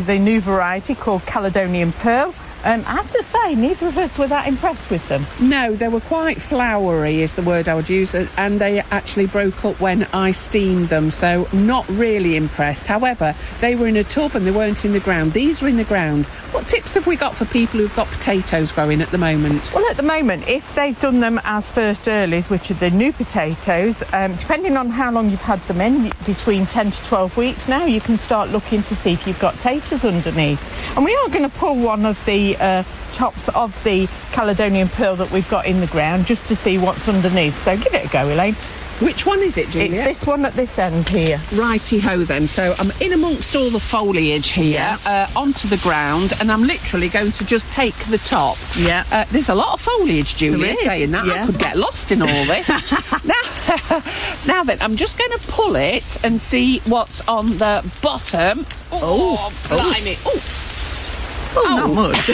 the new variety called Caledonian Pearl. I have to say, neither of us were that impressed with them. No, they were quite flowery is the word I would use, and they actually broke up when I steamed them, so not really impressed. However, they were in a tub and they weren't in the ground. These are in the ground. What tips have we got for people who've got potatoes growing at the moment? Well, at the moment, if they've done them as first earlies, which are the new potatoes, depending on how long you've had them in, between 10 to 12 weeks now, you can start looking to see if you've got taters underneath. And we are going to pull one of the tops of the Caledonian Pearl that we've got in the ground just to see what's underneath. So give it a go, Elaine. Which one is it, Julia? It's this one at this end here. Righty-ho then. So I'm in amongst all the foliage here, onto the ground, and I'm literally going to just take the top. Yeah. There's a lot of foliage, Julia, saying that. Yeah. I could get lost in all this. Now then, I'm just going to pull it and see what's on the bottom. Oh, blimey. Not much.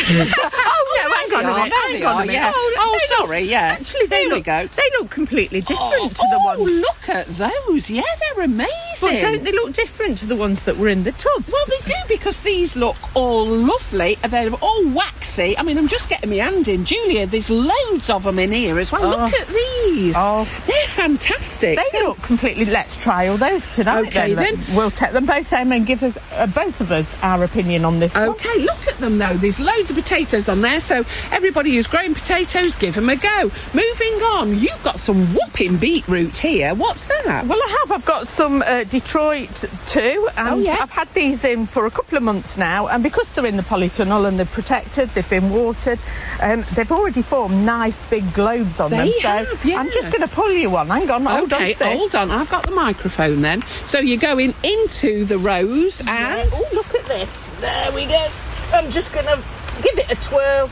Hang on a minute. Yeah. Sorry, yeah. Actually, there we go. They look completely different to the ones. Oh, look at those. Yeah, they're amazing. But don't they look different to the ones that were in the tubs? Well, they do, because these look all lovely. They're all waxy. I mean, I'm just getting my hand in. Julia, there's loads of them in here as well. Look at these. They're fantastic. They look completely... Let's try all those tonight. Okay, then. We'll take them both home and give us, both of us, our opinion on this one. Okay, look at them, though. There's loads of potatoes on there, so everybody who's growing potatoes, give them a go. Moving on, you've got some whopping beetroot here. What's that? Well, I have. I've got some Detroit too, and I've had these in for a couple of months now, and because they're in the polytunnel and they're protected, they've been watered, they've already formed nice big globes on them. So I'm just going to pull you one. Hang on. Hold on. I've got the microphone then. So you're going into the rows and... Oh, look at this. There we go. I'm just going to give it a twirl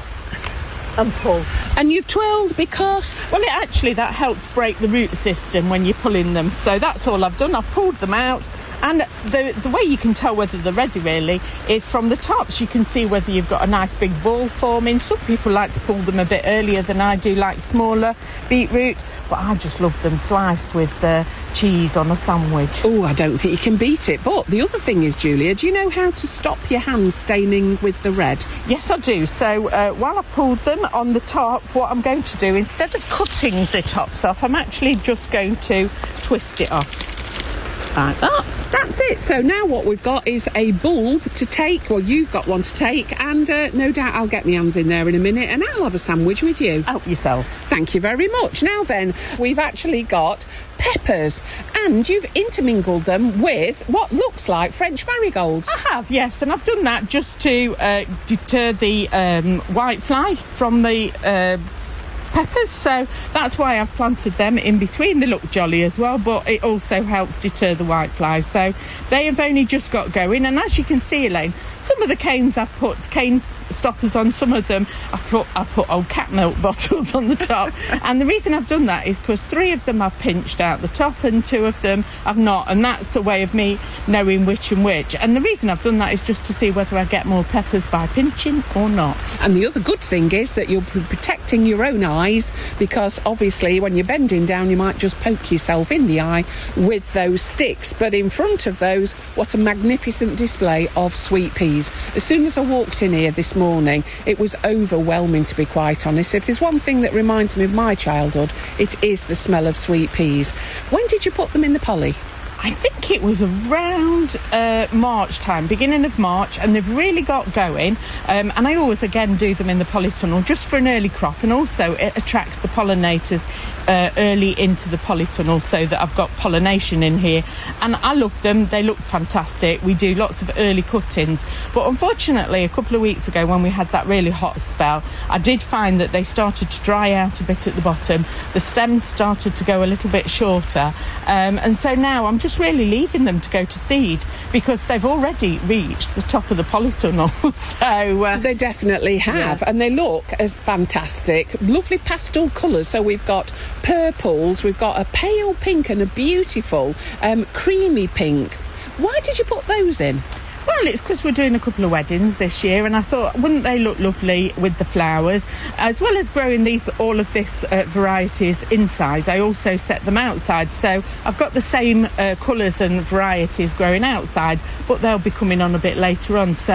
and pull. And you've twirled because... Well, that helps break the root system when you're pulling them. So that's all I've done. I've pulled them out. And the way you can tell whether they're ready, really, is from the tops. You can see whether you've got a nice big ball forming. Some people like to pull them a bit earlier than I do, like smaller beetroot. But I just love them sliced with cheese on a sandwich. Oh, I don't think you can beat it. But the other thing is, Julia, do you know how to stop your hands staining with the red? Yes, I do. So while I've pulled them on the top, what I'm going to do, instead of cutting the tops off, I'm actually just going to twist it off. Like that. That's it. So now what we've got is a bulb to take. Well, you've got one to take, and no doubt I'll get my hands in there in a minute and I'll have a sandwich with you. Help yourself. Thank you very much. Now then, we've actually got peppers, and you've intermingled them with what looks like French marigolds. I have, yes, and I've done that just to deter the whitefly from the peppers, so that's why I've planted them in between. They look jolly as well, but it also helps deter the whiteflies. So they have only just got going, and as you can see, Elaine, some of the canes I've put cane stoppers on, some of them I've put old cat milk bottles on the top. And the reason I've done that is because 3 of them I've pinched out the top and 2 of them I've not, and that's a way of me knowing which and which. And the reason I've done that is just to see whether I get more peppers by pinching or not. And the other good thing is that you'll be protecting your own eyes, because obviously when you're bending down you might just poke yourself in the eye with those sticks. But in front of those, what a magnificent display of sweet peas. As soon as I walked in here this morning, it was overwhelming, to be quite honest. If there's one thing that reminds me of my childhood, it is the smell of sweet peas. When did you put them in the poly? I think it was around March time, beginning of March, and they've really got going. And I always, again, do them in the polytunnel just for an early crop, and also it attracts the pollinators early into the polytunnel so that I've got pollination in here. And I love them. They look fantastic. We do lots of early cuttings. But unfortunately, a couple of weeks ago when we had that really hot spell, I did find that they started to dry out a bit at the bottom. The stems started to go a little bit shorter. And so now I'm just really leaving them to go to seed, because they've already reached the top of the polytunnel. So they definitely have, and they look as fantastic. Lovely pastel colours. So we've got purples, we've got a pale pink and a beautiful creamy pink. Why did you put those in? Well, it's because we're doing a couple of weddings this year, and I thought, wouldn't they look lovely with the flowers? As well as growing all of this varieties inside, I also set them outside. So I've got the same colours and varieties growing outside, but they'll be coming on a bit later on. So